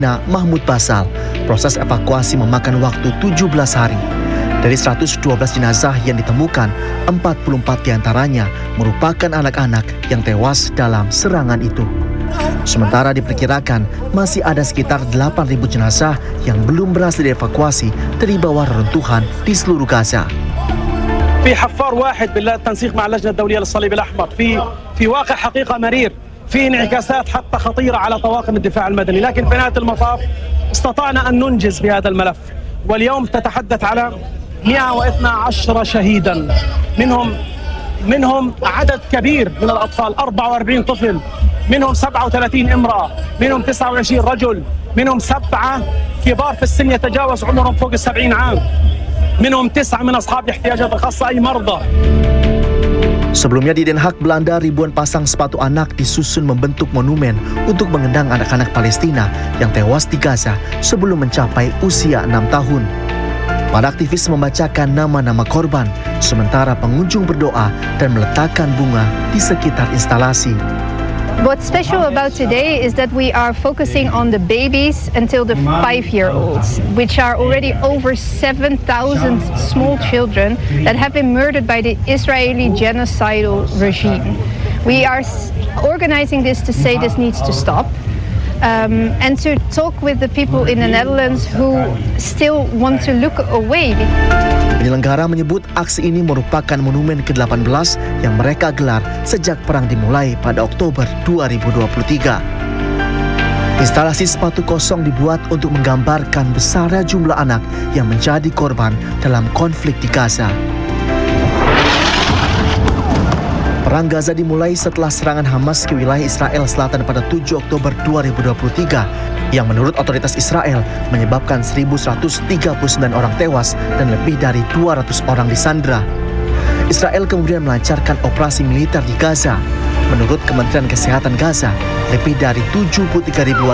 Mahmud Basal. Proses evakuasi memakan waktu 17 hari. Dari 112 jenazah yang ditemukan, 44 diantaranya merupakan anak-anak yang tewas dalam serangan itu. Sementara diperkirakan masih ada sekitar 8.000 jenazah yang belum berhasil dievakuasi dari bawah reruntuhan di seluruh Gaza. في حفار واحد بالتنسيق مع اللجنة الدولية للصليب الأحمر في واقع حقيقة مرير، في انعكاسات حتى خطيرة على طواقم الدفاع المدني، لكن في نهاية المطاف استطعنا أن ننجز بهذا الملف، واليوم تتحدث على 112 شهيدا، منهم عدد كبير من الأطفال، 44 طفل، منهم 37 امرأة، منهم 29 رجل، منهم 7 كبار في السن يتجاوز عمرهم فوق 70 عام، منهم 9 من أصحاب الاحتياجات الخاصة أي مرضى. Sebelumnya di Den Haag, Belanda, ribuan pasang sepatu anak disusun membentuk monumen untuk mengenang anak-anak Palestina yang tewas di Gaza sebelum mencapai usia 6 tahun. Para aktivis membacakan nama-nama korban, sementara pengunjung berdoa dan meletakkan bunga di sekitar instalasi. What's special about today is that we are focusing on the babies until the 5-year-olds, which are already over 7,000 small children that have been murdered by the Israeli genocidal regime. We are organizing this to say this needs to stop. And to talk with the people in the Netherlands who still want to look away. Penyelenggara menyebut aksi ini merupakan monumen ke-18 yang mereka gelar sejak perang dimulai pada Oktober 2023. Instalasi sepatu kosong dibuat untuk menggambarkan besarnya jumlah anak yang menjadi korban dalam konflik di Gaza. Perang Gaza dimulai setelah serangan Hamas ke wilayah Israel Selatan pada 7 Oktober 2023 yang menurut otoritas Israel menyebabkan 1.139 orang tewas dan lebih dari 200 orang disandra. Israel kemudian melancarkan operasi militer di Gaza. Menurut Kementerian Kesehatan Gaza, lebih dari 73.000